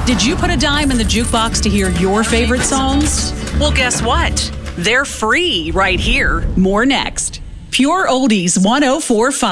Did you put a dime in the jukebox to hear your favorite songs? Well, guess what? They're free right here. More next. Pure Oldies 104.5.